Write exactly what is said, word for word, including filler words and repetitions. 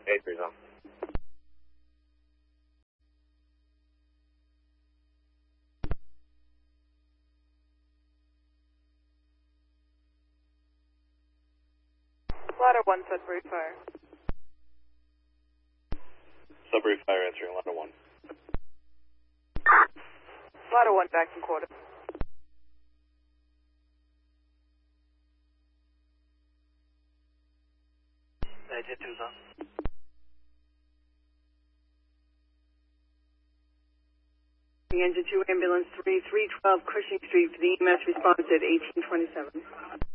eight three zero. Ladder one, Sudbury Fire. Sudbury Fire answering ladder one. Ladder one, back in quarter. Engine two zone. Engine two, ambulance three, three twelve Cushing Street for the E M S response at eighteen twenty-seven.